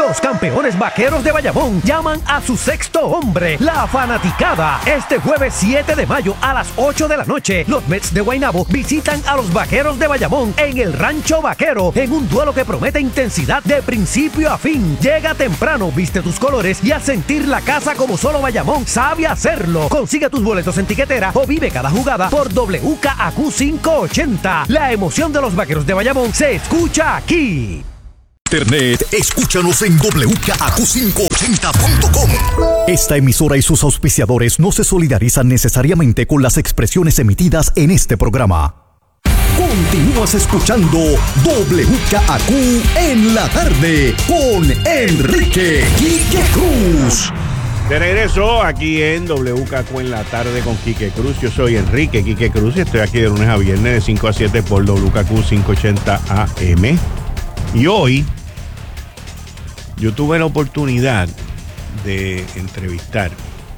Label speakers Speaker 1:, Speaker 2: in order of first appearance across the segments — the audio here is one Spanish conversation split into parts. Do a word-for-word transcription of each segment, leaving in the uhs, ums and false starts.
Speaker 1: Los campeones vaqueros de Bayamón llaman a su sexto hombre, la fanaticada. Este jueves siete de mayo a las ocho de la noche, los Mets de Guaynabo visitan a los vaqueros de Bayamón en el Rancho Vaquero, en un duelo que promete intensidad de principio a fin. Llega temprano, viste tus colores y a sentir la casa como solo Bayamón sabe hacerlo. Consigue tus boletos en tiquetera o vive cada jugada por W K A Q quinientos ochenta. La emoción de los vaqueros de Bayamón se escucha aquí.
Speaker 2: Internet, escúchanos en W K A Q quinientos ochenta punto com. Esta emisora y sus auspiciadores no se solidarizan necesariamente con las expresiones emitidas en este programa. Continúas escuchando W K A Q en la tarde con Enrique Quique Cruz.
Speaker 3: De regreso aquí en W K Q en la tarde con Quique Cruz. Yo soy Enrique Quique Cruz y estoy aquí de lunes a viernes de cinco a siete por W K Q quinientos ochenta A M. Y hoy yo tuve la oportunidad de entrevistar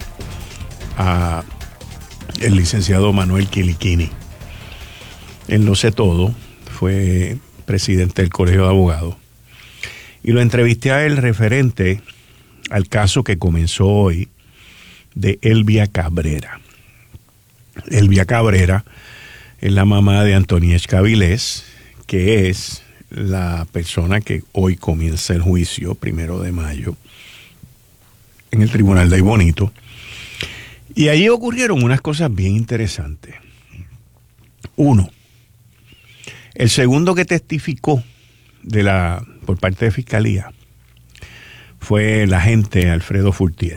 Speaker 3: a el licenciado Manuel Quiliquini. Él lo sé todo, fue presidente del Colegio de Abogados. Y lo entrevisté a él referente al caso que comenzó hoy de Elvia Cabrera. Elvia Cabrera es la mamá de Antonieshka Vilés, que es la persona que hoy comienza el juicio, primero de mayo, en el Tribunal de Aybonito. Y allí ocurrieron unas cosas bien interesantes. Uno, el segundo que testificó de la, por parte de Fiscalía fue el agente Alfredo Furtier.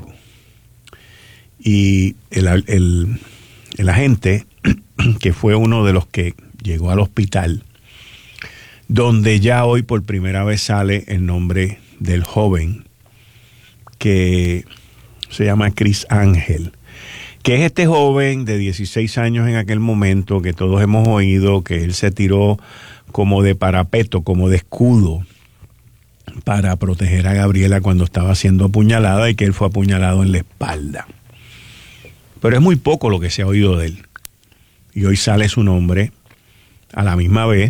Speaker 3: Y el, el, el agente, que fue uno de los que llegó al hospital, donde ya hoy por primera vez sale el nombre del joven que se llama Chris Ángel, que es este joven de dieciséis años en aquel momento que todos hemos oído que él se tiró como de parapeto, como de escudo para proteger a Gabriela cuando estaba siendo apuñalada y que él fue apuñalado en la espalda. Pero es muy poco lo que se ha oído de él. Y hoy sale su nombre, a la misma vez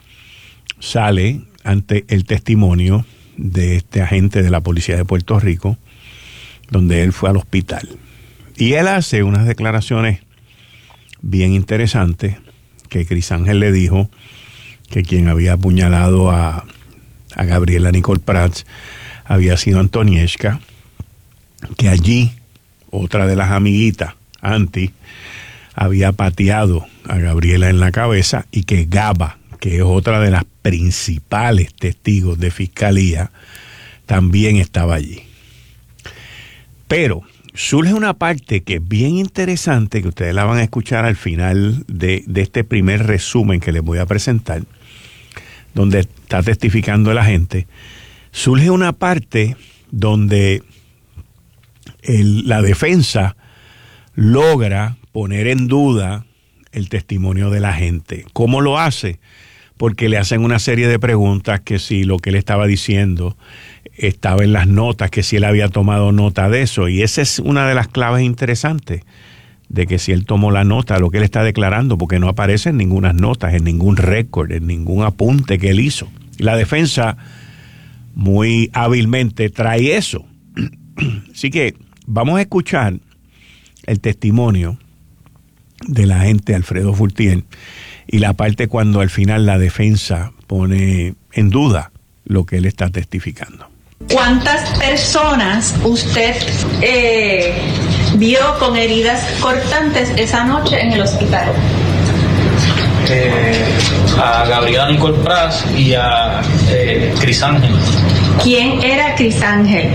Speaker 3: sale ante el testimonio de este agente de la Policía de Puerto Rico, donde él fue al hospital. Y él hace unas declaraciones bien interesantes, que Chris Ángel le dijo que quien había apuñalado a a Gabriela Nicole Prats había sido Antonieshka, que allí otra de las amiguitas, Anti, había pateado a Gabriela en la cabeza y que Gaba, que es otra de las principales testigos de Fiscalía, también estaba allí. Pero surge una parte que es bien interesante, que ustedes la van a escuchar al final de, de este primer resumen que les voy a presentar, donde está testificando el agente. Surge una parte donde el, la defensa logra poner en duda el testimonio del agente. ¿Cómo lo hace? Porque le hacen una serie de preguntas, que si lo que él estaba diciendo estaba en las notas, que si él había tomado nota de eso. Y esa es una de las claves interesantes, de que si él tomó la nota, lo que él está declarando, porque no aparece en ninguna notas, en ningún récord, en ningún apunte que él hizo. Y la defensa muy hábilmente trae eso. Así que vamos a escuchar el testimonio del agente Alfredo Furtier y la parte cuando al final la defensa pone en duda lo que él está testificando.
Speaker 4: ¿Cuántas personas usted eh, vio con heridas cortantes esa noche en el hospital?
Speaker 5: Eh, a Gabriela Nicole Prats y a eh, Chris Ángel.
Speaker 4: ¿Quién era Chris Ángel?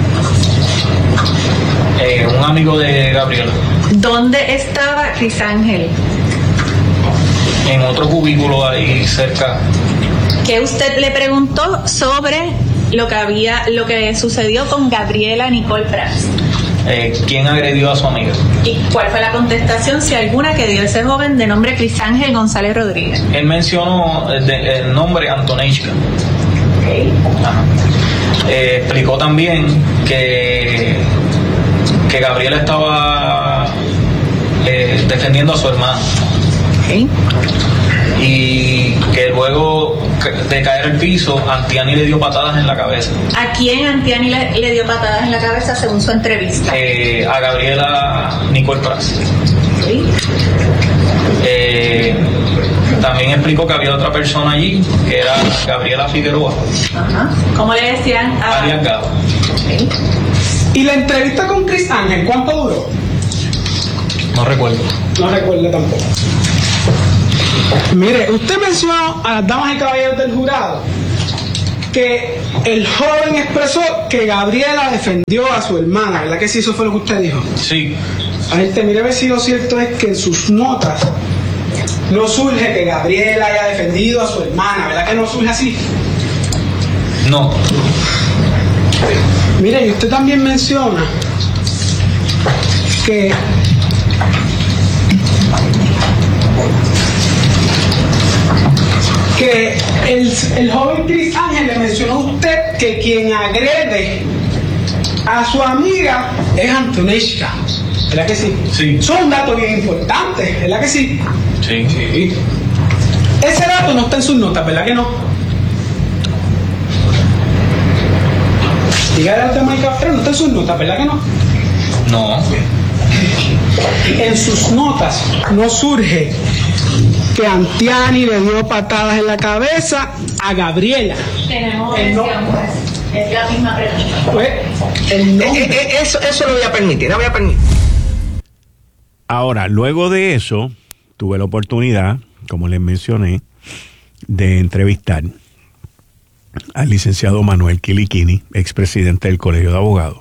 Speaker 5: Eh, un amigo de Gabriela.
Speaker 4: ¿Dónde estaba Chris Ángel?
Speaker 5: En otro cubículo ahí cerca.
Speaker 4: ¿Qué usted le preguntó sobre lo que había, lo que sucedió con Gabriela Nicole Prats?
Speaker 5: Eh, ¿Quién agredió a su amiga?
Speaker 4: ¿Y cuál fue la contestación, si alguna, que dio ese joven de nombre Chris Ángel González Rodríguez?
Speaker 5: Él mencionó el, de, el nombre Antonieshka.
Speaker 4: Okay.
Speaker 5: Ajá. Eh, explicó también que, que Gabriela estaba eh, defendiendo a su hermano.
Speaker 4: Okay.
Speaker 5: Y que luego de caer al piso, Antiani le dio patadas en la cabeza.
Speaker 4: ¿A quién Antiani le, le dio patadas en la cabeza según su entrevista?
Speaker 5: Eh, a Gabriela Nicole Pras.
Speaker 4: ¿Sí?
Speaker 5: Eh, también explicó que había otra persona allí, que era Gabriela Figueroa.
Speaker 4: Ajá. ¿Cómo le decían? A...
Speaker 5: Alias Gabo.
Speaker 4: ¿Sí?
Speaker 6: ¿Y la entrevista con Chris Ángel, cuánto duró?
Speaker 5: No recuerdo.
Speaker 6: No recuerdo tampoco. Mire, usted mencionó a las damas y caballeros del jurado que el joven expresó que Gabriela defendió a su hermana, ¿verdad que sí? Eso fue lo que usted dijo.
Speaker 5: Sí.
Speaker 6: A ver, mire a ver si lo cierto es que en sus notas no surge que Gabriela haya defendido a su hermana, ¿verdad que no surge así?
Speaker 5: No.
Speaker 6: Mire, y usted también menciona que que el, el joven Chris Ángel le mencionó a usted que quien agrede a su amiga es Antonishka, ¿verdad que sí?
Speaker 5: Sí.
Speaker 6: Son un dato bien importante, ¿verdad que sí?
Speaker 5: Sí.
Speaker 6: Sí. Ese dato no está en sus notas, ¿verdad que no? Dígale al tema del café, no está en sus notas, ¿verdad que no?
Speaker 5: No.
Speaker 6: En sus notas no surge que Antiani le dio patadas en la cabeza a Gabriela.
Speaker 4: Tenemos
Speaker 6: El no-
Speaker 4: es la misma pregunta.
Speaker 6: Pues, el nombre.
Speaker 7: Eh, eh, eso, eso lo voy a permitir, lo voy a permitir.
Speaker 3: Ahora, luego de eso, tuve la oportunidad, como les mencioné, de entrevistar al licenciado Manuel Quiliquini, expresidente del Colegio de Abogados.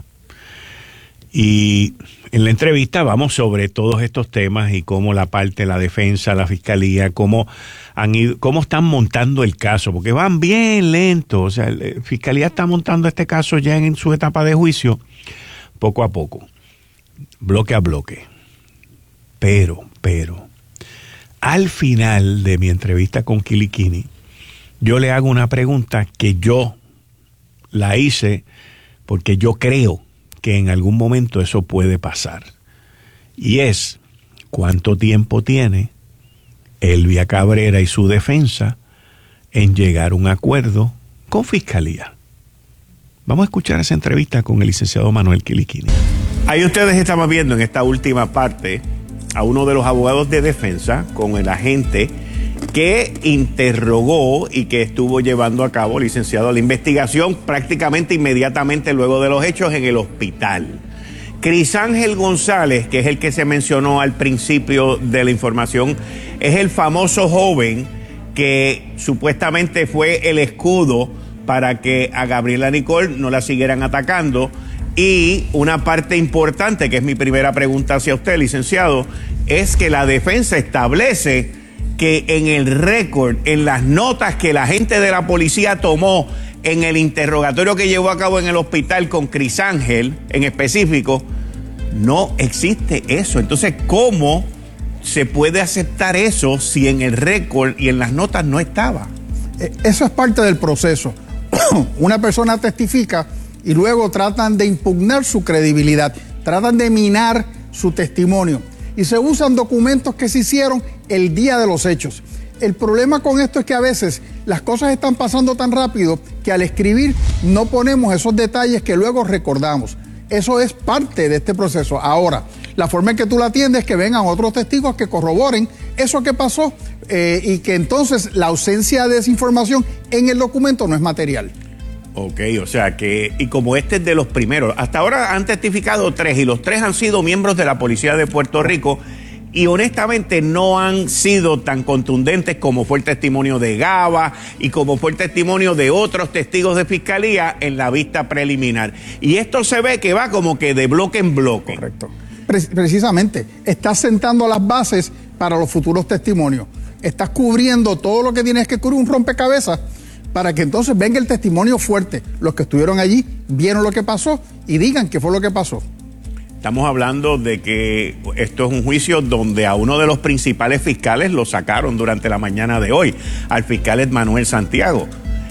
Speaker 3: Y en la entrevista vamos sobre todos estos temas y cómo la parte, la defensa, la fiscalía, cómo han ido, cómo están montando el caso, porque van bien lento. O sea, la fiscalía está montando este caso ya en su etapa de juicio, poco a poco, bloque a bloque. Pero, pero, al final de mi entrevista con Quiliquini, yo le hago una pregunta que yo la hice porque yo creo que en algún momento eso puede pasar. Y es, ¿cuánto tiempo tiene Elvia Cabrera y su defensa en llegar a un acuerdo con Fiscalía? Vamos a escuchar esa entrevista con el licenciado Manuel Quiliquini. Ahí ustedes estaban viendo en esta última parte a uno de los abogados de defensa con el agente que interrogó y que estuvo llevando a cabo, licenciado, la investigación prácticamente inmediatamente luego de los hechos en el hospital. Chris Ángel González, que es el que se mencionó al principio de la información, es el famoso joven que supuestamente fue el escudo para que a Gabriela Nicole no la siguieran atacando. Y una parte importante, que es mi primera pregunta hacia usted, licenciado, es que la defensa establece que en el récord, en las notas que la gente de la policía tomó en el interrogatorio que llevó a cabo en el hospital con Chris Ángel, en específico, no existe eso. Entonces, ¿cómo se puede aceptar eso si en el récord y en las notas no estaba?
Speaker 8: Eso es parte del proceso. Una persona testifica y luego tratan de impugnar su credibilidad, tratan de minar su testimonio y se usan documentos que se hicieron el día de los hechos. El problema con esto es que a veces las cosas están pasando tan rápido que al escribir no ponemos esos detalles que luego recordamos. Eso es parte de este proceso. Ahora, la forma en que tú la atiendes es que vengan otros testigos que corroboren eso que pasó eh, y que entonces la ausencia de esa información en el documento no es material.
Speaker 3: Ok, o sea que, y como este es de los primeros, hasta ahora han testificado tres y los tres han sido miembros de la Policía de Puerto Rico y honestamente no han sido tan contundentes como fue el testimonio de Gaba y como fue el testimonio de otros testigos de fiscalía en la vista preliminar. Y esto se ve que va como que de bloque en bloque.
Speaker 8: Correcto. Pre- precisamente, estás sentando las bases para los futuros testimonios. Estás cubriendo todo lo que tienes que cubrir, un rompecabezas, para que entonces venga el testimonio fuerte. Los que estuvieron allí vieron lo que pasó y digan qué fue lo que pasó.
Speaker 3: Estamos hablando de que esto es un juicio donde a uno de los principales fiscales lo sacaron durante la mañana de hoy, al fiscal Manuel Santiago.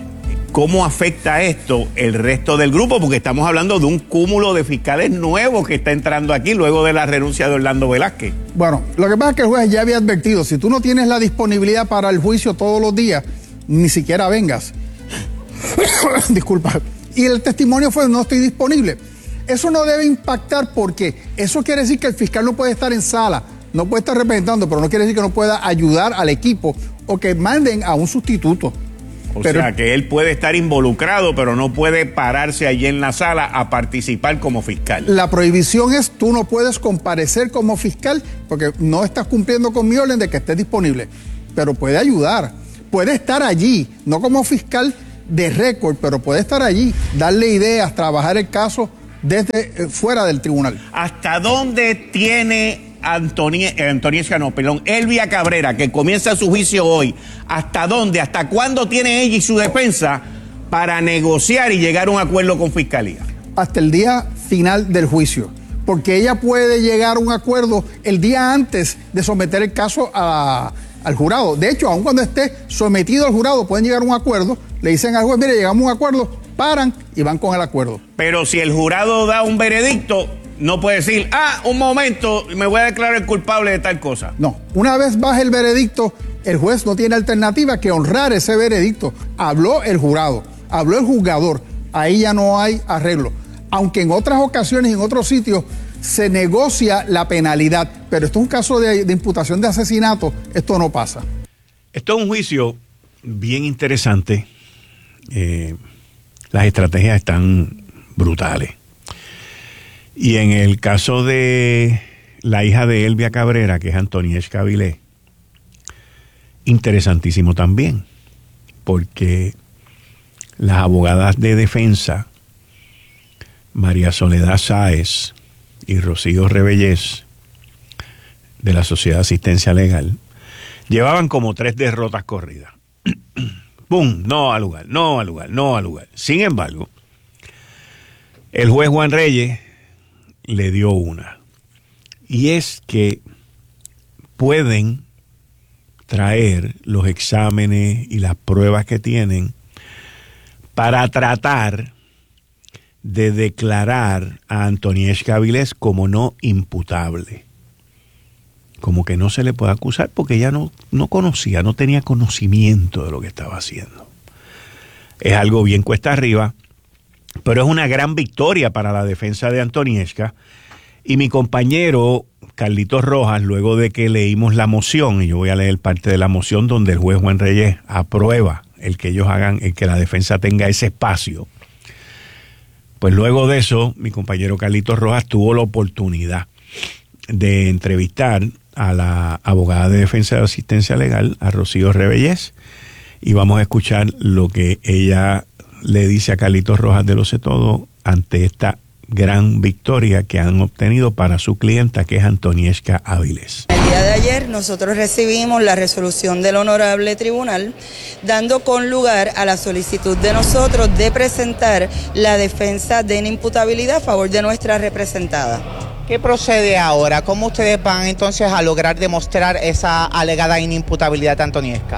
Speaker 3: ¿Cómo afecta esto el resto del grupo? Porque estamos hablando de un cúmulo de fiscales nuevos que está entrando aquí luego de la renuncia de Orlando Velázquez.
Speaker 8: Bueno, lo que pasa es que el juez ya había advertido, si tú no tienes la disponibilidad para el juicio todos los días, ni siquiera vengas. Disculpa. Y el testimonio fue, no estoy disponible. Eso no debe impactar porque eso quiere decir que el fiscal no puede estar en sala, no puede estar representando, pero no quiere decir que no pueda ayudar al equipo o que manden a un sustituto.
Speaker 3: O
Speaker 8: pero,
Speaker 3: sea, que él puede estar involucrado, pero no puede pararse allí en la sala a participar como fiscal.
Speaker 8: La prohibición es, tú no puedes comparecer como fiscal porque no estás cumpliendo con mi orden de que estés disponible, pero puede ayudar, puede estar allí, no como fiscal de récord, pero puede estar allí, darle ideas, trabajar el caso desde eh, fuera del tribunal.
Speaker 3: ¿Hasta dónde tiene Antonie, eh, Antoniesca, no, perdón, Elvia Cabrera, que comienza su juicio hoy? ¿Hasta dónde, hasta cuándo tiene ella y su defensa para negociar y llegar a un acuerdo con Fiscalía?
Speaker 8: Hasta el día final del juicio, porque ella puede llegar a un acuerdo el día antes de someter el caso a, al jurado. De hecho, aun cuando esté sometido al jurado, pueden llegar a un acuerdo, le dicen al juez, mire, llegamos a un acuerdo, paran y van con el acuerdo.
Speaker 3: Pero si el jurado da un veredicto, no puede decir, ah, un momento, me voy a declarar culpable de tal cosa.
Speaker 8: No, una vez baje el veredicto, el juez no tiene alternativa que honrar ese veredicto. Habló el jurado, habló el juzgador, ahí ya no hay arreglo. Aunque en otras ocasiones y en otros sitios se negocia la penalidad, pero esto es un caso de, de imputación de asesinato, esto no pasa.
Speaker 3: Esto es un juicio bien interesante. Eh, las estrategias están brutales. Y en el caso de la hija de Elvia Cabrera, que es Antoniesca Avilés, interesantísimo también, porque las abogadas de defensa, María Soledad Sáez y Rocío Rebellés, de la Sociedad de Asistencia Legal, llevaban como tres derrotas corridas. ¡Pum! No al lugar, no al lugar, no al lugar. Sin embargo, el juez Juan Reyes le dio una. Y es que pueden traer los exámenes y las pruebas que tienen para tratar de declarar a Antoniesca Avilés como no imputable. Como que no se le puede acusar porque ella no, no conocía, no tenía conocimiento de lo que estaba haciendo. Es algo bien cuesta arriba, pero es una gran victoria para la defensa de Antoniesca. Y mi compañero Carlitos Rojas, luego de que leímos la moción, y yo voy a leer parte de la moción donde el juez Juan Reyes aprueba el que ellos hagan, el que la defensa tenga ese espacio. Pues luego de eso, mi compañero Carlitos Rojas tuvo la oportunidad de entrevistar a la abogada de defensa de asistencia legal, a Rocío Rebellés, y vamos a escuchar lo que ella le dice a Carlitos Rojas de Lo Sé Todo ante esta gran victoria que han obtenido para su clienta, que es Antoniesca Avilés.
Speaker 9: El día de ayer nosotros recibimos la resolución del honorable tribunal dando con lugar a la solicitud de nosotros de presentar la defensa de inimputabilidad a favor de nuestra representada.
Speaker 7: ¿Qué procede ahora? ¿Cómo ustedes van entonces a lograr demostrar esa alegada inimputabilidad de Antoniesca?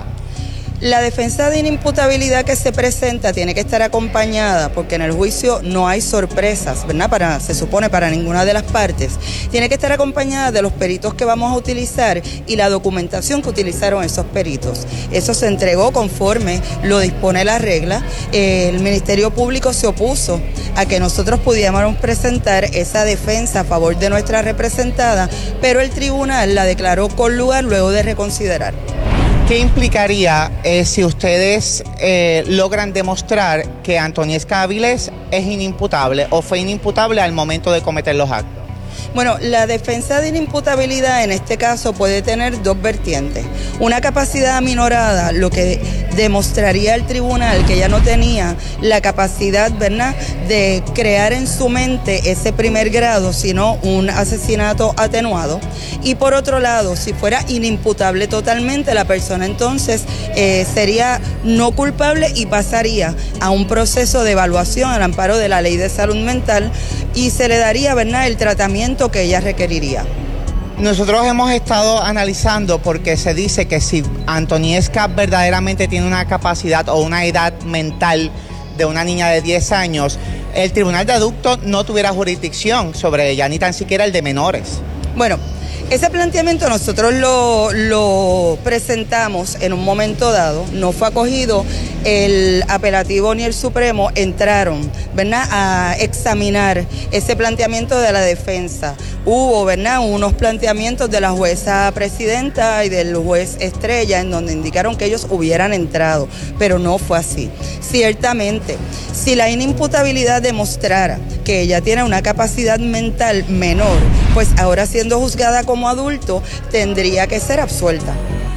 Speaker 9: La defensa de inimputabilidad que se presenta tiene que estar acompañada, porque en el juicio no hay sorpresas, ¿verdad? Para, se supone para ninguna de las partes. Tiene que estar acompañada de los peritos que vamos a utilizar y la documentación que utilizaron esos peritos. Eso se entregó conforme lo dispone la regla. Eh, el Ministerio Público se opuso a que nosotros pudiéramos presentar esa defensa a favor de nuestra representada, pero el tribunal la declaró con lugar luego de reconsiderar.
Speaker 7: ¿Qué implicaría eh, si ustedes eh, logran demostrar que Antoniesca Avilés es inimputable o fue inimputable al momento de cometer los actos?
Speaker 9: Bueno, la defensa de inimputabilidad en este caso puede tener dos vertientes. Una capacidad aminorada, lo que demostraría el tribunal que ella no tenía la capacidad, ¿verdad?, de crear en su mente ese primer grado, sino un asesinato atenuado. Y por otro lado, si fuera inimputable totalmente, la persona entonces eh, sería no culpable y pasaría a un proceso de evaluación al amparo de la Ley de Salud Mental y se le daría, ¿verdad?, el tratamiento que ella requeriría.
Speaker 7: Nosotros hemos estado analizando porque se dice que si Antoniesca verdaderamente tiene una capacidad o una edad mental de una niña de diez años, el Tribunal de Adultos no tuviera jurisdicción sobre ella, ni tan siquiera el de menores.
Speaker 9: Bueno, Ese planteamiento nosotros lo, lo presentamos en un momento dado, no fue acogido, el apelativo ni el Supremo entraron, ¿verdad?, a examinar ese planteamiento de la defensa. Hubo, ¿verdad?, unos planteamientos de la jueza presidenta y del juez Estrella en donde indicaron que ellos hubieran entrado, pero no fue así. Ciertamente, si la inimputabilidad demostrara que ella tiene una capacidad mental menor, pues ahora siendo juzgada como adulto, tendría que ser absuelta.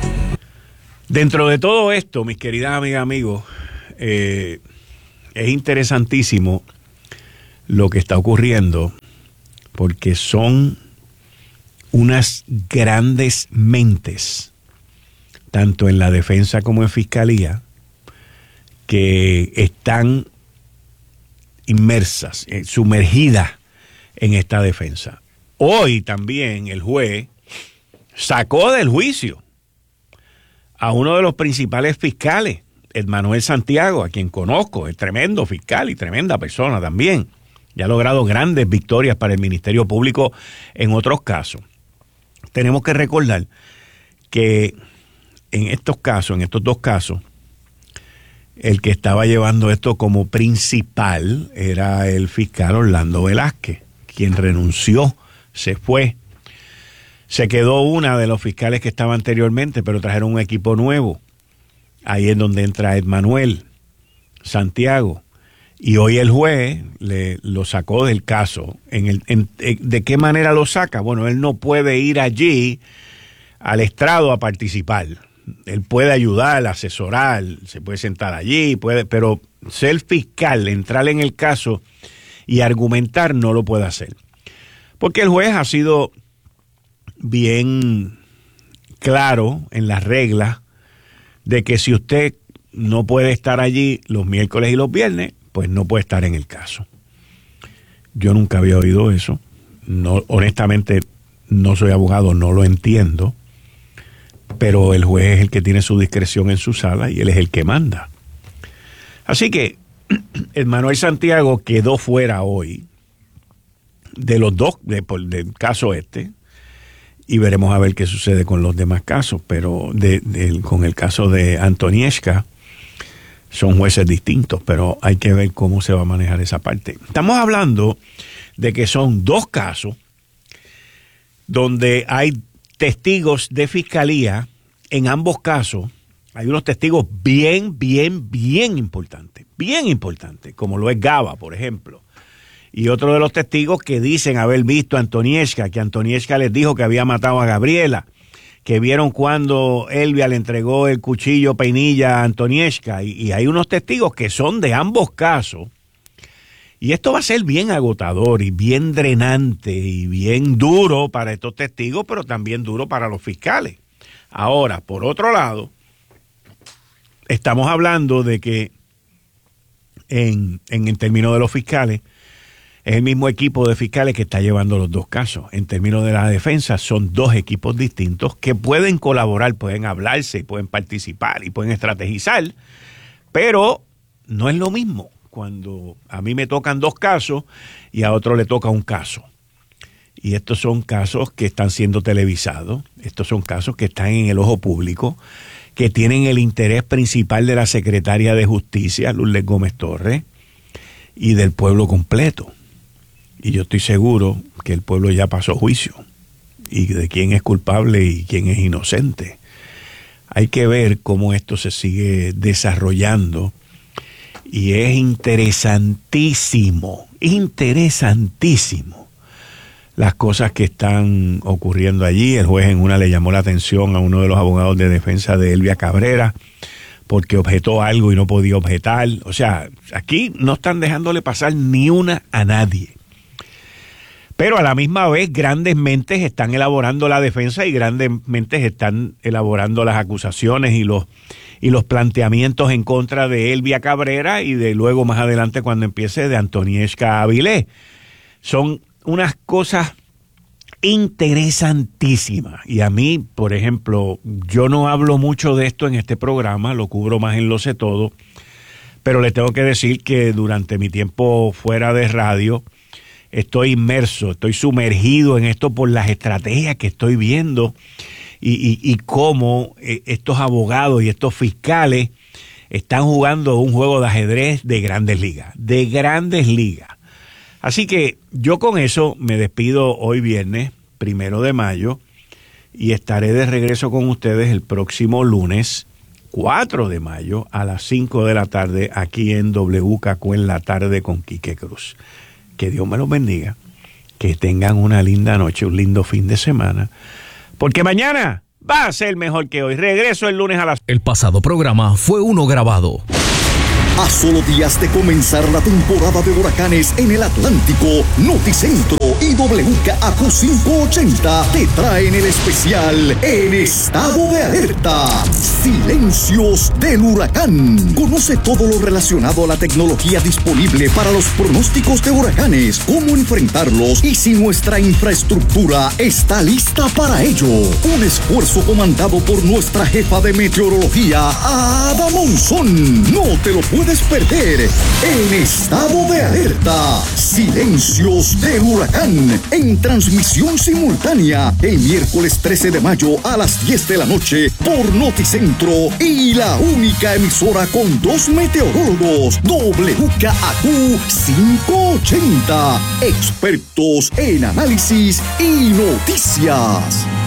Speaker 3: Dentro de todo esto, mis queridas amigas, amigos, eh, es interesantísimo lo que está ocurriendo, porque son unas grandes mentes, tanto en la defensa como en fiscalía, que están inmersas, eh, sumergidas en esta defensa. Hoy también el juez sacó del juicio a uno de los principales fiscales, Edmanuel Santiago, a quien conozco, es tremendo fiscal y tremenda persona también. Y ha logrado grandes victorias para el Ministerio Público en otros casos. Tenemos que recordar que en estos casos, en estos dos casos, el que estaba llevando esto como principal era el fiscal Orlando Velázquez, quien renunció, se fue. Se quedó una de los fiscales que estaba anteriormente, pero trajeron un equipo nuevo. Ahí es donde entra Edmanuel Santiago. Y hoy el juez le, lo sacó del caso. En el, en, ¿De qué manera lo saca? Bueno, él no puede ir allí al estrado a participar. Él puede ayudar, asesorar, se puede sentar allí, puede, pero ser fiscal, entrar en el caso y argumentar no lo puede hacer. Porque el juez ha sido bien claro en las reglas de que si usted no puede estar allí los miércoles y los viernes, pues no puede estar en el caso. Yo nunca había oído eso. No, honestamente, no soy abogado, no lo entiendo. Pero el juez es el que tiene su discreción en su sala y él es el que manda. Así que Edmanuel Santiago quedó fuera hoy de los dos, de, del caso este, y veremos a ver qué sucede con los demás casos, pero de, de, con el caso de Antonieshka son jueces distintos, pero hay que ver cómo se va a manejar esa parte. Estamos hablando de que son dos casos donde hay testigos de fiscalía. En ambos casos hay unos testigos bien, bien, bien importantes, bien importantes, como lo es Gaba, por ejemplo. Y otro de los testigos que dicen haber visto a Antonieshka, que Antonieshka les dijo que había matado a Gabriela, que vieron cuando Elvia le entregó el cuchillo peinilla a Antonieshka, y, y hay unos testigos que son de ambos casos. Y esto va a ser bien agotador y bien drenante y bien duro para estos testigos, pero también duro para los fiscales. Ahora, por otro lado, estamos hablando de que en, en el término de los fiscales, es el mismo equipo de fiscales que está llevando los dos casos. En términos de la defensa, son dos equipos distintos que pueden colaborar, pueden hablarse, pueden participar y pueden estrategizar, pero no es lo mismo cuando a mí me tocan dos casos y a otro le toca un caso. Y estos son casos que están siendo televisados, estos son casos que están en el ojo público, que tienen el interés principal de la secretaria de Justicia, Lourdes Gómez Torres, y del pueblo completo. Y yo estoy seguro que el pueblo ya pasó juicio, y de quién es culpable y quién es inocente. Hay que ver cómo esto se sigue desarrollando, y es interesantísimo, interesantísimo las cosas que están ocurriendo allí. El juez en una le llamó la atención a uno de los abogados de defensa de Elvia Cabrera porque objetó algo y no podía objetar. O sea, aquí no están dejándole pasar ni una a nadie. Pero a la misma vez, grandes mentes están elaborando la defensa y grandes mentes están elaborando las acusaciones y los, y los planteamientos en contra de Elvia Cabrera y de luego más adelante cuando empiece de Antonieshka Avilés. Son unas cosas interesantísimas. Y a mí, por ejemplo, yo no hablo mucho de esto en este programa, lo cubro más en Lo Sé Todo, pero le tengo que decir que durante mi tiempo fuera de radio, estoy inmerso, estoy sumergido en esto por las estrategias que estoy viendo y, y, y cómo eh, estos abogados y estos fiscales están jugando un juego de ajedrez de grandes ligas, de grandes ligas. Así que yo con eso me despido hoy viernes, primero de mayo, y estaré de regreso con ustedes el próximo lunes, cuatro de mayo, a las cinco de la tarde, aquí en W K Q en la tarde con Quique Cruz. Que Dios me los bendiga, que tengan una linda noche, un lindo fin de semana, porque mañana va a ser mejor que hoy. Regreso el lunes a las...
Speaker 2: El pasado programa fue uno grabado. A solo días de comenzar la temporada de huracanes en el Atlántico, Noticentro y W K A Q quinientos ochenta te traen el especial En Estado de Alerta. Silencios del huracán. Conoce todo lo relacionado a la tecnología disponible para los pronósticos de huracanes, cómo enfrentarlos y si nuestra infraestructura está lista para ello. Un esfuerzo comandado por nuestra jefa de meteorología, Ada Monzón. No te lo puedes perder. En Estado de Alerta. Silencios del huracán. En transmisión simultánea el miércoles trece de mayo a las diez de la noche por Noticentro y la única emisora con dos meteorólogos, W K A Q quinientos ochenta. Expertos en análisis y noticias.